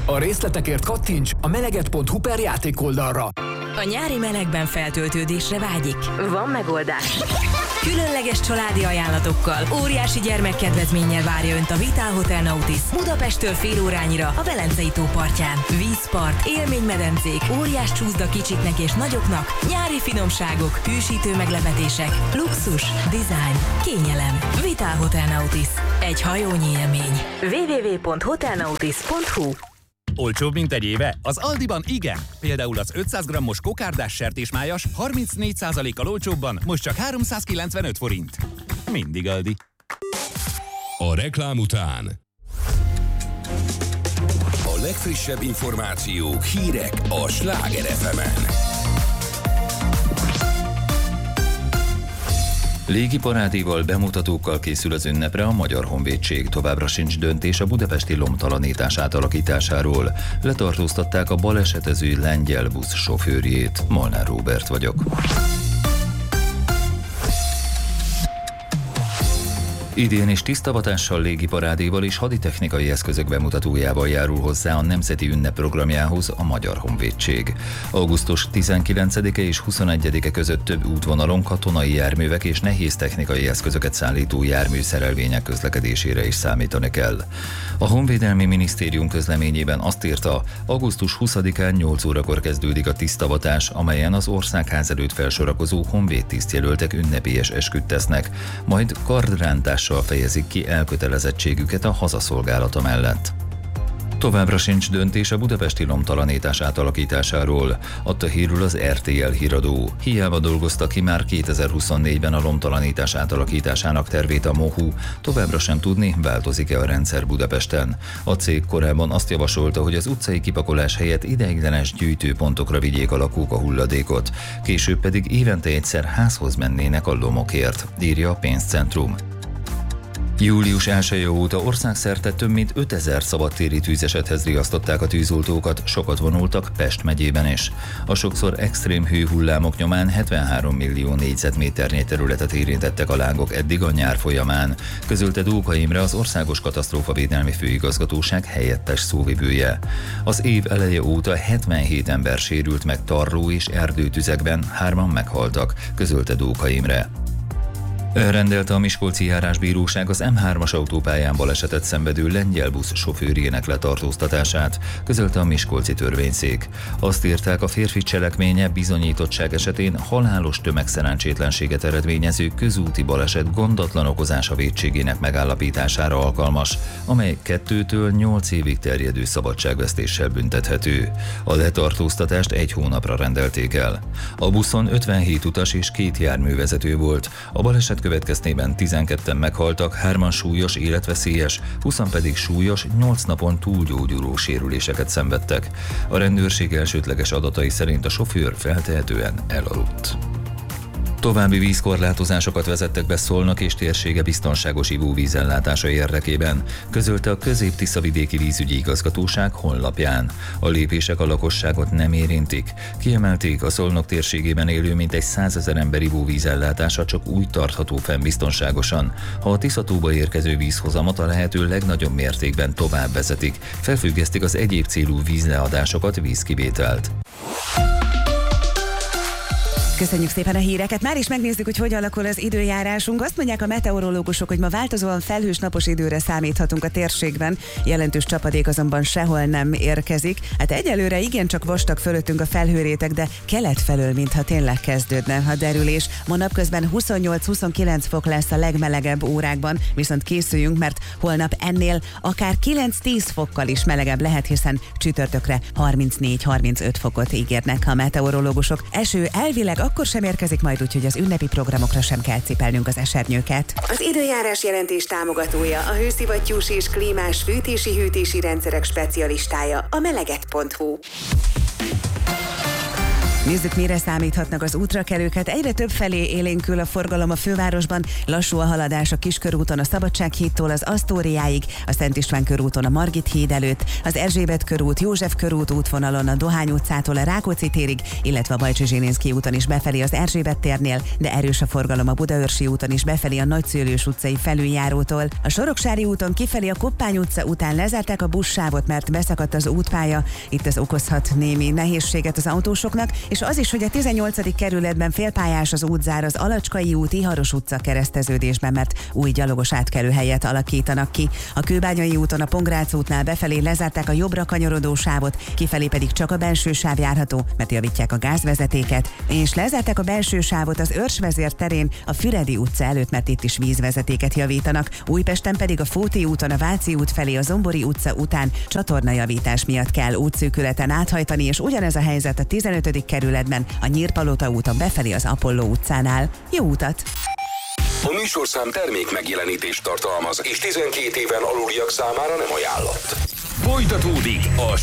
A részletekért kattints a meleget.hu per játékoldalra. A nyári melegben feltöltődésre vágyik? Van megoldás. Különleges családi ajánlatokkal, óriási gyermekkedvezménnyel várja Önt a Vitál Hotel Nautis Budapesttől fél órányira a Velencei tó partján. Vízpart, élménymedencék, óriás csúszda kicsiknek és nagyoknak, nyári finomságok, hűsítő meglepetések, luxus, design, kényelem. Vitál Hotel Nautis. Egy hajónyi élmény. www.hotelnautis.hu. Olcsóbb, mint egy éve? Az Aldiban igen! Például az 500 g-os kokárdás sertésmájas 34%-kal olcsóbban most csak 395 forint. Mindig Aldi. A reklám után a legfrissebb információk, hírek a Sláger FM-en. Légiparádéval, bemutatókkal készül az ünnepre a Magyar Honvédség. Továbbra sincs döntés a budapesti lomtalanítás átalakításáról. Letartóztatták a balesetező lengyel busz sofőrjét. Molnár Róbert vagyok. Idén is tisztavatással, légiparádéval és haditechnikai eszközök bemutatójával járul hozzá a nemzeti ünnepprogramjához a Magyar Honvédség. Augusztus 19-e és 21-e között több útvonalon katonai járművek és nehéz technikai eszközöket szállító járműszerelvények közlekedésére is számítani kell. A Honvédelmi Minisztérium közleményében azt írta, augusztus 20-án 8 órakor kezdődik a tisztavatás, amelyen az országház előtt felsorakozó honvédtisztjelöltek ünnepélyes esküt tesznek, majd kardrántással fejezik ki elkötelezettségüket a hazaszolgálata mellett. Továbbra sincs döntés a budapesti lomtalanítás átalakításáról, adta hírül az RTL híradó. Hiába dolgozta ki már 2024-ben a lomtalanítás átalakításának tervét a MOHU, továbbra sem tudni, változik-e a rendszer Budapesten. A cég korábban azt javasolta, hogy az utcai kipakolás helyett ideiglenes gyűjtőpontokra vigyék a lakók a hulladékot, később pedig évente egyszer házhoz mennének a lomokért, írja a Pénzcentrum. Július 1-e óta országszerte több mint 5000 szabadtéri tűzesethez riasztották a tűzoltókat, sokat vonultak Pest megyében is. A sokszor extrém hőhullámok nyomán 73 millió négyzetméternyi területet érintettek a lángok eddig a nyár folyamán, közölte Dóka Imre, az Országos Katasztrófavédelmi Főigazgatóság helyettes szóvivője. Az év eleje óta 77 ember sérült meg tarló és erdőtüzekben, 3-an meghaltak, közölte Dóka Imre. Rendelte a Miskolci Járásbíróság az M3-as autópályán balesetet szenvedő lengyel busz sofőrjének letartóztatását, közölte a miskolci törvényszék. Azt írták, a férfi cselekménye bizonyítottság esetén halálos tömegszerencsétlenséget eredményező közúti baleset gondatlan okozása vétségének megállapítására alkalmas, amely 2-től 8 évig terjedő szabadságvesztéssel büntethető. A letartóztatást 1 hónapra rendelték el. A buszon 57 utas és 2 járművezető volt. A baleset következtében 12-en meghaltak, 3-an súlyos, életveszélyes, 20-an pedig súlyos, 8 napon túlgyógyuló sérüléseket szenvedtek. A rendőrség elsődleges adatai szerint a sofőr feltehetően elaludt. További vízkorlátozásokat vezettek be Szolnok és térsége biztonságos ivóvízellátása érdekében, közölte a Közép-Tiszavidéki Vízügyi Igazgatóság honlapján. A lépések a lakosságot nem érintik. Kiemelték, a Szolnok térségében élő mintegy 100 000 ember ivóvízellátása csak úgy tartható fenn biztonságosan, ha a Tiszatóba érkező vízhozamat a lehető legnagyobb mértékben tovább vezetik, felfüggesztik az egyéb célú vízleadásokat, vízkivételt. Köszönjük szépen a híreket. Már is megnézzük, hogy hogyan alakul az időjárásunk. Azt mondják a meteorológusok, hogy ma változóan felhős napos időre számíthatunk a térségben. Jelentős csapadék azonban sehol nem érkezik. Hát egyelőre igencsak vastag fölöttünk a felhőréteg, de kelet felől, mintha tényleg kezdődne a derülés. Ma napközben 28-29 fok lesz a legmelegebb órákban, viszont készüljünk, mert holnap ennél akár 9-10 fokkal is melegebb lehet, hiszen csütörtökre 34-35 fokot ígérnek a meteorológusok. Eső elvileg akkor sem érkezik majd, úgyhogy az ünnepi programokra sem kell cipelnünk az esernyőket. Az időjárás jelentés támogatója, a hőszivattyús és klímás fűtési-hűtési rendszerek specialistája, a meleget.hu. Nézzük, mire számíthatnak az útrakelőket. Egyre több felé élénkül a forgalom a fővárosban, lassú a haladás a Kiskörúton a Szabadsághídtól az Asztóriáig, a Szent István körúton a Margit híd előtt, az Erzsébet körút, József körút útvonalon a Dohány utcától a Rákóczi térig, illetve a Bajcsi Zsilinszky úton is befelé az Erzsébet térnél, de erős a forgalom a Budaörsi úton is befelé a Nagyszőlős utcai felüljárótól. A Soroksári úton kifelé a Koppány utca után lezárták a buszsávot, mert beszakadt az útpálya. Itt ez okozhat némi nehézséget az autósoknak, és az is, hogy a 18. kerületben félpályás az útzár az Alacskai út Iharos utca kereszteződésben, mert új gyalogos átkelőhelyet alakítanak ki. A Kőbányai úton a Pongrác útnál befelé lezárták a jobbra kanyarodó sávot, kifelé pedig csak a belső sáv járható, mert javítják a gázvezetéket, és lezárták a belső sávot az Őrsvezér terén a Füredi utca előtt, mert itt is vízvezetéket javítanak. Újpesten pedig a Fóti úton a Váci út felé a Zombori utca után csatornajavítás miatt kell útszűkületen áthajtani, és ugyanez a helyzet a 15. kerületben a Nyírpalota úton befelé az Apolló utcánál. Jó utat! A műsorszám termék megjelenítést tartalmaz, és 12 éven aluliak számára nem ajánlott. Folytatódik a